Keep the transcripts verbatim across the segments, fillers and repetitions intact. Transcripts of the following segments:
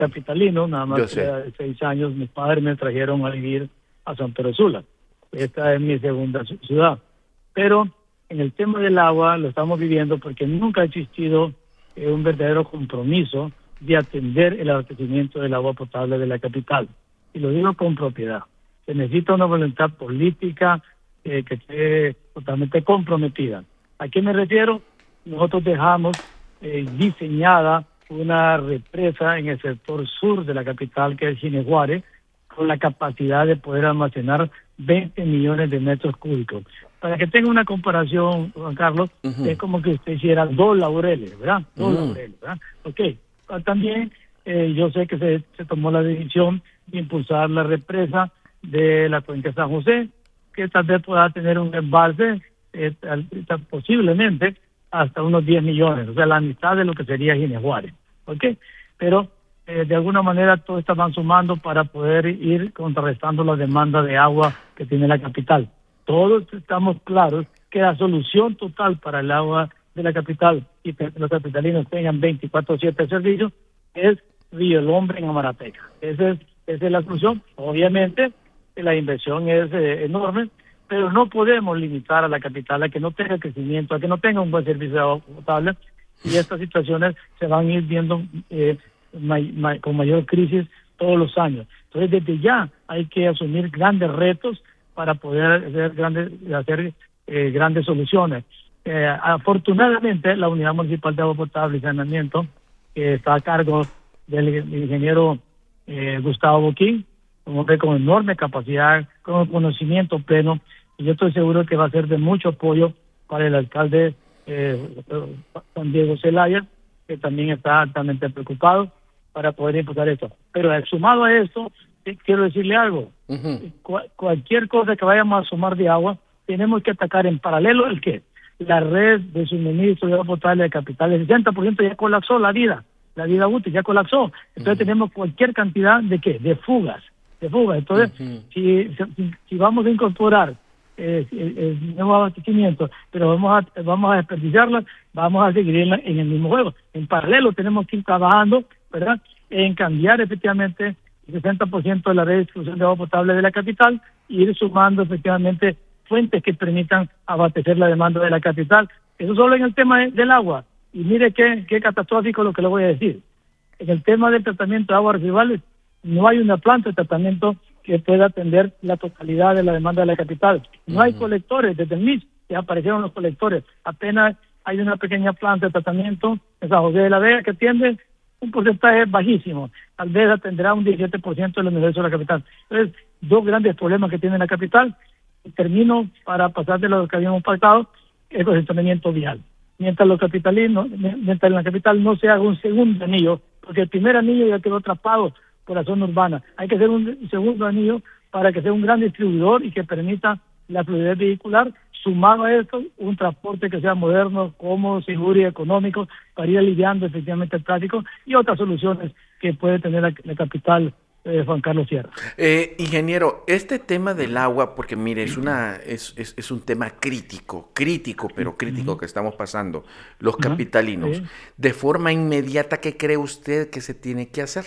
capitalino, nada Yo más que sé. de seis años mis padres me trajeron a vivir a San Pedro Sula. Esta es mi segunda ciudad. Pero en el tema del agua lo estamos viviendo porque nunca ha existido eh, un verdadero compromiso de atender el abastecimiento del agua potable de la capital. Y lo digo con propiedad. Se necesita una voluntad política eh, que esté totalmente comprometida. ¿A qué me refiero? Nosotros dejamos eh, diseñada una represa en el sector sur de la capital, que es Jineguare, con la capacidad de poder almacenar veinte millones de metros cúbicos. Para que tenga una comparación, Juan Carlos, Uh-huh. es como que usted hiciera dos laureles, ¿verdad? Dos Uh-huh. laureles, ¿verdad? Ok. También eh, yo sé que se, se tomó la decisión de impulsar la represa de la cuenca de San José, que tal vez pueda tener un embalse eh, posiblemente hasta unos diez millones, o sea, la mitad de lo que sería Jineguare, ¿ok? Pero eh, de alguna manera todo está van sumando para poder ir contrarrestando la demanda de agua que tiene la capital. Todos estamos claros que la solución total para el agua de la capital y que los capitalinos tengan veinticuatro siete servicios es Río El Hombre en Amarapeca. Esa es, esa es la solución. Obviamente la inversión es eh, enorme, pero no podemos limitar a la capital a que no tenga crecimiento, a que no tenga un buen servicio de agua potable, y estas situaciones se van a ir viendo eh, may, may, con mayor crisis todos los años. Entonces, desde ya hay que asumir grandes retos para poder hacer grandes, hacer, eh, grandes soluciones. Eh, afortunadamente, la Unidad Municipal de Agua Potable y Saneamiento, que está a cargo del ingeniero eh, Gustavo Boquín, un hombre con enorme capacidad, con conocimiento pleno, y yo estoy seguro que va a ser de mucho apoyo para el alcalde eh, Juan Diego Zelaya, que también está altamente preocupado para poder impulsar esto. Pero eh, sumado a esto, eh, quiero decirle algo. Uh-huh. Cu- cualquier cosa que vayamos a sumar de agua, tenemos que atacar en paralelo el qué. La red de suministro de agua potable de capital, el sesenta por ciento ya colapsó la vida, la vida útil ya colapsó. Entonces uh-huh. tenemos cualquier cantidad de qué, de fugas, de fugas. Entonces, uh-huh. si, si, si vamos a incorporar eh, el, el nuevo abastecimiento, pero vamos a vamos a desperdiciarla, vamos a seguir en, la, en el mismo juego. En paralelo tenemos que ir trabajando, ¿verdad?, en cambiar efectivamente el sesenta por ciento de la red de distribución de agua potable de la capital y ir sumando efectivamente fuentes que permitan abastecer la demanda de la capital. Eso solo en el tema de, del agua. Y mire qué, qué catastrófico lo que le voy a decir. En el tema del tratamiento de aguas residuales, no hay una planta de tratamiento que pueda atender la totalidad de la demanda de la capital. No uh-huh. hay colectores, desde el M I S ya aparecieron los colectores. Apenas hay una pequeña planta de tratamiento en San José de la Vega que atiende un porcentaje bajísimo. Tal vez atenderá un diecisiete por ciento del universo de la capital. Entonces, dos grandes problemas que tiene la capital. Y termino para pasar de lo que habíamos pactado, el congestionamiento vial. Mientras los capitalinos, mientras en la capital no se haga un segundo anillo, porque el primer anillo ya quedó atrapado por la zona urbana. Hay que hacer un segundo anillo para que sea un gran distribuidor y que permita la fluidez vehicular, sumado a esto, un transporte que sea moderno, cómodo, seguro y económico, para ir aliviando efectivamente el tráfico y otras soluciones que puede tener la, la capital, eh, Juan Carlos Sierra. Eh, ingeniero, este tema del agua, porque mire, es una es, es, es un tema crítico, crítico, pero crítico uh-huh. que estamos pasando los uh-huh. capitalinos. Sí. De forma inmediata, ¿qué cree usted que se tiene que hacer?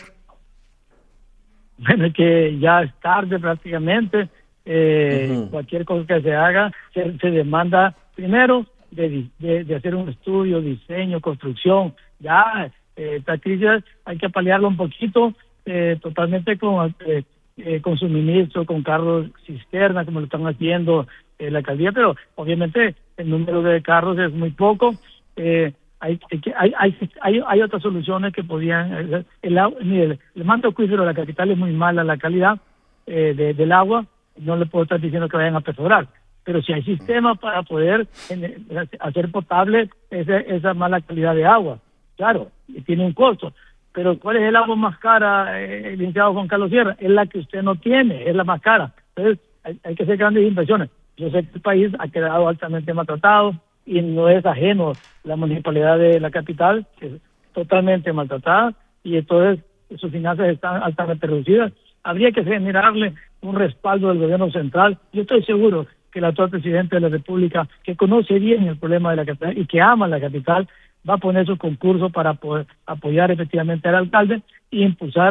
Bueno, que ya es tarde prácticamente. Eh, uh-huh. Cualquier cosa que se haga se, se demanda primero de, de, de hacer un estudio, diseño, construcción. Ya eh, esta crisis hay que paliarlo un poquito, eh, totalmente con eh, eh, con suministro, con carros cisterna, como lo están haciendo eh, la alcaldía, pero obviamente el número de carros es muy poco. Eh, hay, hay, hay, hay, hay otras soluciones que podían... El, el, el, el manto acuífero de la capital es muy mala la calidad eh, de, del agua. No le puedo estar diciendo que vayan a perforar, pero si hay sistemas para poder en, hacer potable esa, esa mala calidad de agua, claro, tiene un costo, pero ¿cuál es el agua más cara, eh, licenciado Juan Carlos Sierra? Es la que usted no tiene, es la más cara. Entonces hay, hay que hacer grandes inversiones. Yo sé que el país ha quedado altamente maltratado y no es ajeno la municipalidad de la capital, que es totalmente maltratada, y entonces sus finanzas están altamente reducidas. Habría que generarle un respaldo del gobierno central. Yo estoy seguro que el actual presidente de la República, que conoce bien el problema de la capital y que ama la capital, va a poner sus concursos para poder apoyar efectivamente al alcalde e impulsar